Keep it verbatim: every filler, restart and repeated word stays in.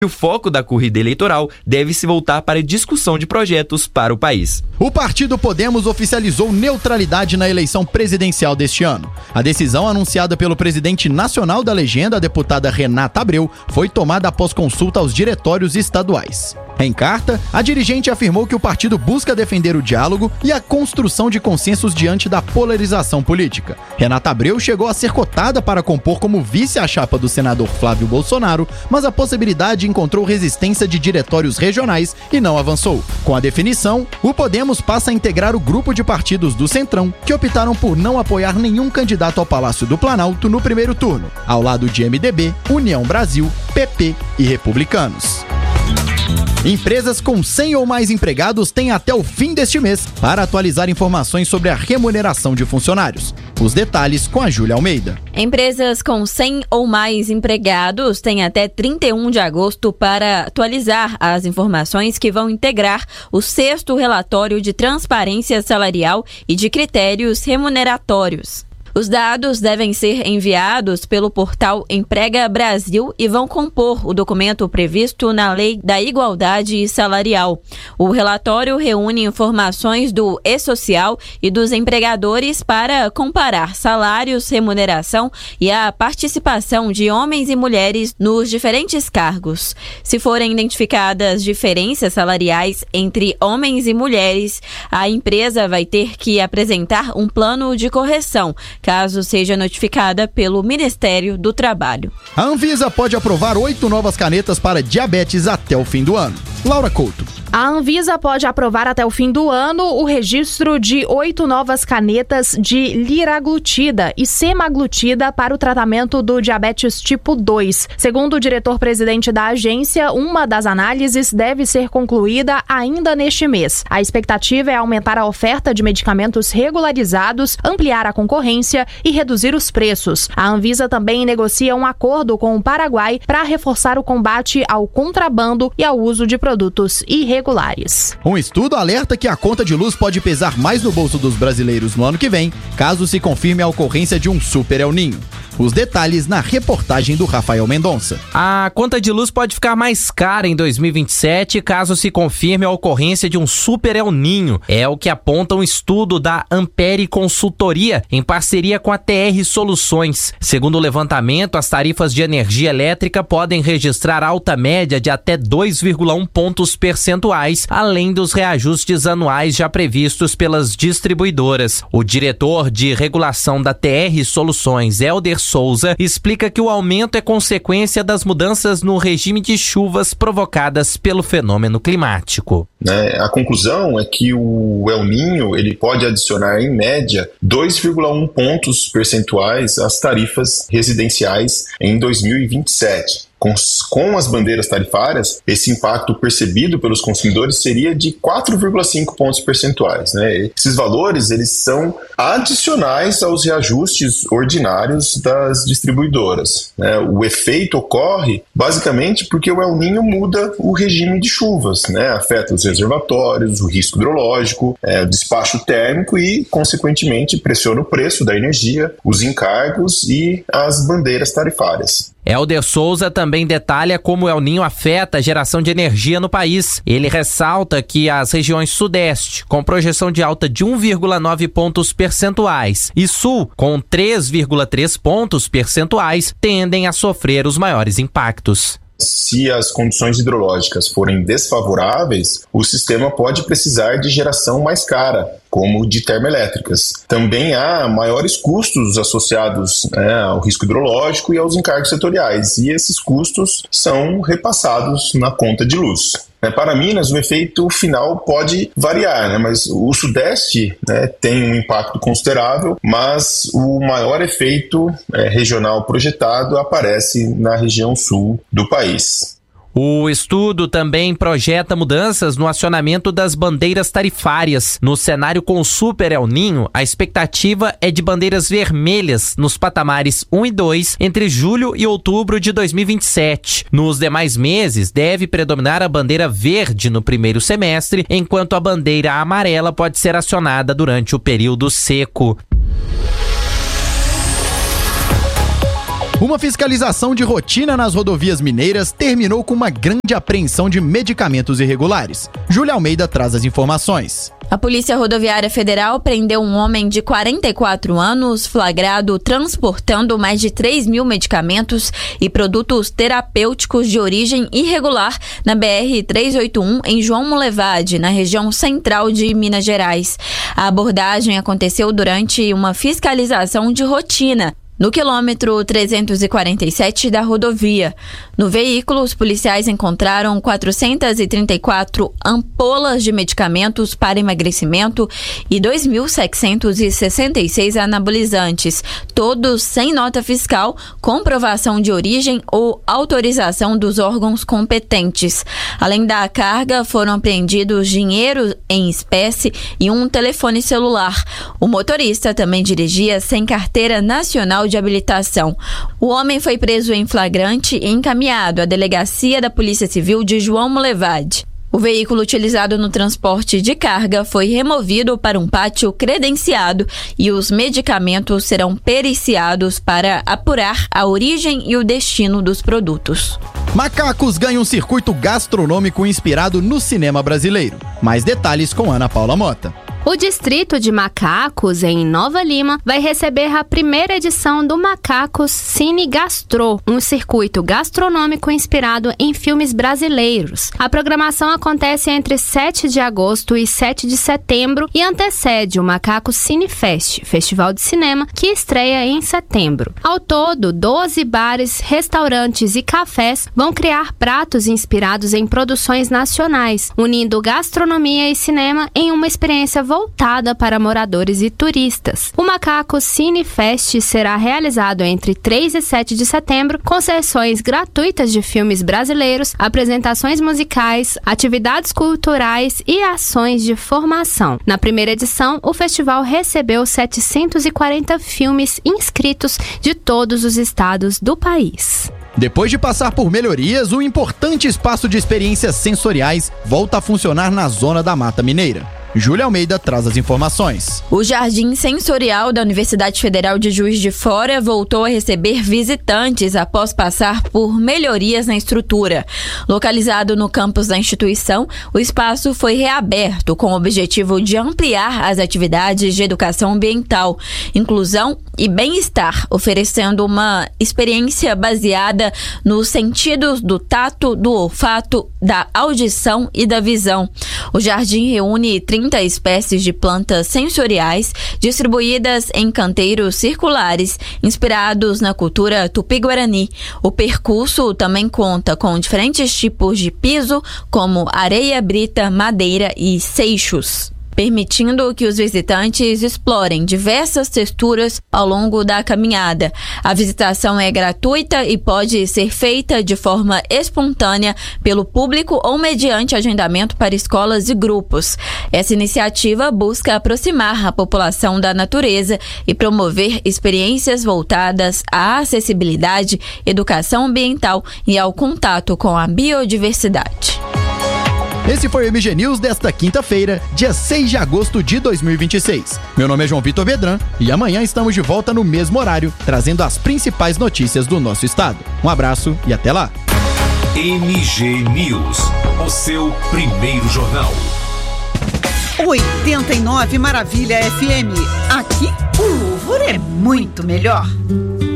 O foco da corrida eleitoral deve se voltar para a discussão de projetos para o país. O partido Podemos oficializou neutralidade na eleição presidencial deste ano. A decisão anunciada pelo presidente nacional da legenda, a deputada Renata Abreu, foi tomada após consulta aos diretórios estaduais. Em carta, a dirigente afirmou que o partido busca defender o diálogo e a construção de consensos diante da polarização política. Renata Abreu chegou a ser cotada para compor como vice à chapa do senador Flávio Bolsonaro, mas a possibilidade encontrou resistência de diretórios regionais e não avançou. Com a definição, o Podemos passa a integrar o grupo de partidos do Centrão, que optaram por não apoiar nenhum candidato ao Palácio do Planalto no primeiro turno, ao lado de M D B, União Brasil, P P e Republicanos. Empresas com cem ou mais empregados têm até o fim deste mês para atualizar informações sobre a remuneração de funcionários. Os detalhes com a Júlia Almeida. Empresas com cem ou mais empregados têm até trinta e um de agosto para atualizar as informações que vão integrar o sexto relatório de transparência salarial e de critérios remuneratórios. Os dados devem ser enviados pelo portal Emprega Brasil e vão compor o documento previsto na Lei da Igualdade Salarial. O relatório reúne informações do E-Social e dos empregadores para comparar salários, remuneração e a participação de homens e mulheres nos diferentes cargos. Se forem identificadas diferenças salariais entre homens e mulheres, a empresa vai ter que apresentar um plano de correção, caso seja notificada pelo Ministério do Trabalho. A Anvisa pode aprovar oito novas canetas para diabetes até o fim do ano. Laura Couto. A Anvisa pode aprovar até o fim do ano o registro de oito novas canetas de liraglutida e semaglutida para o tratamento do diabetes tipo dois. Segundo o diretor-presidente da agência, uma das análises deve ser concluída ainda neste mês. A expectativa é aumentar a oferta de medicamentos regularizados, ampliar a concorrência e reduzir os preços. A Anvisa também negocia um acordo com o Paraguai para reforçar o combate ao contrabando e ao uso de produtos irregulares. Um estudo alerta que a conta de luz pode pesar mais no bolso dos brasileiros no ano que vem, caso se confirme a ocorrência de um super El Ninho. Os detalhes na reportagem do Rafael Mendonça. A conta de luz pode ficar mais cara em dois mil e vinte e sete caso se confirme a ocorrência de um super El Ninho. É o que aponta um estudo da Ampere Consultoria em parceria com a T R Soluções. Segundo o levantamento, as tarifas de energia elétrica podem registrar alta média de até dois vírgula um pontos percentuais, além dos reajustes anuais já previstos pelas distribuidoras. O diretor de regulação da T R Soluções, Helder Souza, explica que o aumento é consequência das mudanças no regime de chuvas provocadas pelo fenômeno climático. Né? A conclusão é que o El Ninho ele pode adicionar, em média, dois vírgula um pontos percentuais às tarifas residenciais em dois mil e vinte e sete. Com, com as bandeiras tarifárias, esse impacto percebido pelos consumidores seria de quatro vírgula cinco pontos percentuais. Né? Esses valores eles são adicionais aos reajustes ordinários das distribuidoras. Né? O efeito ocorre basicamente porque o El Ninho muda o regime de chuvas, né? Afeta os reservatórios, o risco hidrológico, é, o despacho térmico e, consequentemente, pressiona o preço da energia, os encargos e as bandeiras tarifárias. Helder Souza também detalha como o El Ninho afeta a geração de energia no país. Ele ressalta que as regiões Sudeste, com projeção de alta de um vírgula nove pontos percentuais, e Sul, com três vírgula três pontos percentuais, tendem a sofrer os maiores impactos. Se as condições hidrológicas forem desfavoráveis, o sistema pode precisar de geração mais cara, como de termoelétricas. Também há maiores custos associados né, ao risco hidrológico e aos encargos setoriais, e esses custos são repassados na conta de luz. Para Minas, o efeito final pode variar, né? Mas o Sudeste né, tem um impacto considerável, mas o maior efeito é, regional projetado aparece na região sul do país. O estudo também projeta mudanças no acionamento das bandeiras tarifárias. No cenário com o Super El Ninho, a expectativa é de bandeiras vermelhas nos patamares um e dois entre julho e outubro de dois mil e vinte e sete. Nos demais meses, deve predominar a bandeira verde no primeiro semestre, enquanto a bandeira amarela pode ser acionada durante o período seco. Uma fiscalização de rotina nas rodovias mineiras terminou com uma grande apreensão de medicamentos irregulares. Júlia Almeida traz as informações. A Polícia Rodoviária Federal prendeu um homem de quarenta e quatro anos, flagrado transportando mais de três mil medicamentos e produtos terapêuticos de origem irregular na B R trezentos e oitenta e um, em João Molevade, na região central de Minas Gerais. A abordagem aconteceu durante uma fiscalização de rotina no quilômetro trezentos e quarenta e sete da rodovia. No veículo, os policiais encontraram quatrocentas e trinta e quatro ampolas de medicamentos para emagrecimento e dois mil seiscentos e sessenta e seis anabolizantes, todos sem nota fiscal, comprovação de origem ou autorização dos órgãos competentes. Além da carga, foram apreendidos dinheiro em espécie e um telefone celular. O motorista também dirigia sem carteira nacional de habilitação. O homem foi preso em flagrante e encaminhado à delegacia da Polícia Civil de João Molevade. O veículo utilizado no transporte de carga foi removido para um pátio credenciado e os medicamentos serão periciados para apurar a origem e o destino dos produtos. Macacos ganham um circuito gastronômico inspirado no cinema brasileiro. Mais detalhes com Ana Paula Mota. O Distrito de Macacos, em Nova Lima, vai receber a primeira edição do Macacos Cine Gastro, um circuito gastronômico inspirado em filmes brasileiros. A programação acontece entre sete de agosto e sete de setembro e antecede o Macacos Cine Fest, festival de cinema, que estreia em setembro. Ao todo, doze bares, restaurantes e cafés vão criar pratos inspirados em produções nacionais, unindo gastronomia e cinema em uma experiência voltada para moradores e turistas. O Macaco Cine Fest será realizado entre três e sete de setembro, com sessões gratuitas de filmes brasileiros, apresentações musicais, atividades culturais e ações de formação. Na primeira edição, o festival recebeu setecentos e quarenta filmes inscritos de todos os estados do país. Depois de passar por melhorias, o importante espaço de experiências sensoriais volta a funcionar na Zona da Mata Mineira. Júlia Almeida traz as informações. O Jardim Sensorial da Universidade Federal de Juiz de Fora voltou a receber visitantes após passar por melhorias na estrutura. Localizado no campus da instituição, o espaço foi reaberto com o objetivo de ampliar as atividades de educação ambiental, inclusão e bem-estar, oferecendo uma experiência baseada nos sentidos do tato, do olfato, da audição e da visão. O jardim reúne trinta espécies de plantas sensoriais distribuídas em canteiros circulares, inspirados na cultura tupi-guarani. O percurso também conta com diferentes tipos de piso, como areia, brita, madeira e seixos, permitindo que os visitantes explorem diversas texturas ao longo da caminhada. A visitação é gratuita e pode ser feita de forma espontânea pelo público ou mediante agendamento para escolas e grupos. Essa iniciativa busca aproximar a população da natureza e promover experiências voltadas à acessibilidade, educação ambiental e ao contato com a biodiversidade. Esse foi o M G News desta quinta-feira, dia seis de agosto de dois mil e vinte e seis. Meu nome é João Vitor Vedran e amanhã estamos de volta no mesmo horário, trazendo as principais notícias do nosso estado. Um abraço e até lá. M G News, o seu primeiro jornal. oitenta e nove Maravilha F M. Aqui o louvor é muito melhor.